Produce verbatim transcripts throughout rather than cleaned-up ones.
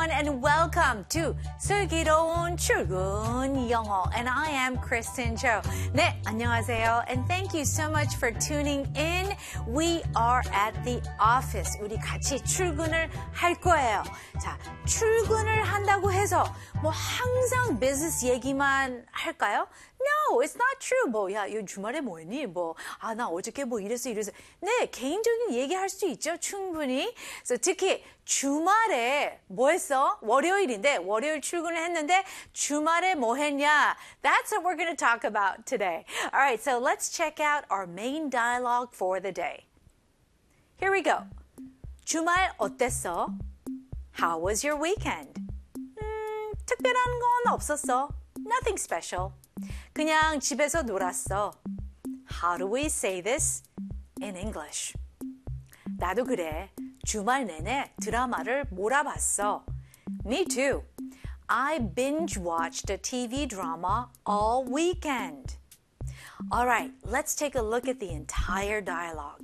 everyone, and welcome to 슬기로운 출근 영어. And I am Kristen Cho. 네, 안녕하세요. And thank you so much for tuning in. We are at the office. 우리 같이 출근을 할 거예요. 자, 출근을 한다고 해서 뭐 항상 비즈니스 얘기만 할까요? No, it's not true. 뭐, 야, 이 주말에 뭐 했니? 뭐, 아, 나 어저께 뭐 이랬어, 이랬어. 네, 개인적인 얘기할 수 있죠, 충분히. 그래서 특히 주말에 뭐 했어? 월요일인데, 월요일 출근을 했는데, 주말에 뭐 했냐? That's what we're going to talk about today. All right, so let's check out our main dialogue for the day. Here we go. 주말 어땠어? How was your weekend? 음, 특별한 건 없었어. Nothing special. 그냥 집에서 놀았어. How do we say this in English? 나도 그래. 주말 내내 드라마를 몰아봤어. Me too. I binge-watched a TV drama all weekend. All right, let's take a look at the entire dialogue.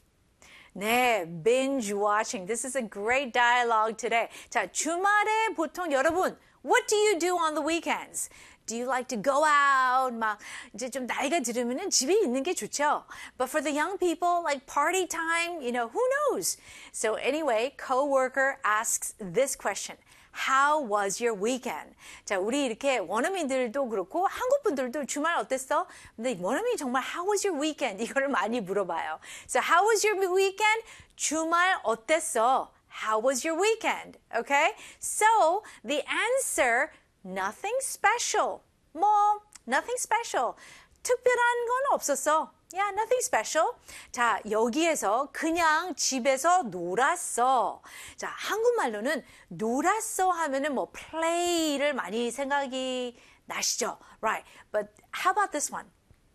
네, binge watching. This is a great dialogue today. 자, 주말에 보통 여러분, what do you do on the weekends? Do you like to go out? 막 이제 좀 나이가 들으면은 집에 있는 게 좋죠. But for the young people, like party time, you know, who knows? So anyway, coworker asks this question. How was your weekend? 자, 우리 이렇게 원어민들도 그렇고 한국 분들도 주말 어땠어? 근데 원어민이 정말 How was your weekend? 이거를 많이 물어봐요. So how was your weekend? 주말 어땠어? How was your weekend? Okay? So the answer Nothing special. 뭐, nothing special. 특별한 건 없었어. Yeah, nothing special. 자, 여기에서 그냥 집에서 놀았어. 자, 한국말로는 놀았어 하면은 뭐 play를 많이 생각이 나시죠? Right. But how about this one?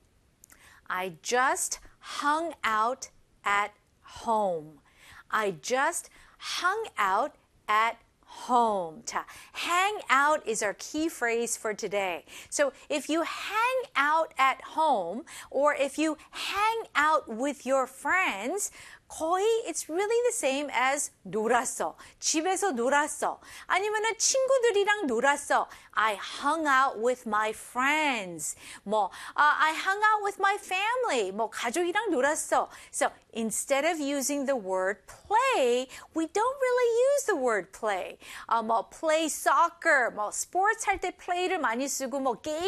I just hung out at home. I just hung out at home. 자, hang out is our key phrase for today. So if you hang out at home or if you hang out with your friends, 거의 it's really the same as 놀았어. 집에서 놀았어. 아니면은 친구들이랑 놀았어. I hung out with my friends. 뭐, uh, I hung out with my family. 뭐, 가족이랑 놀았어. So instead of using the word play, we don't really use the word play. 어, 뭐, play soccer, 뭐, sports 할 때 play를 많이 쓰고, 뭐, 게임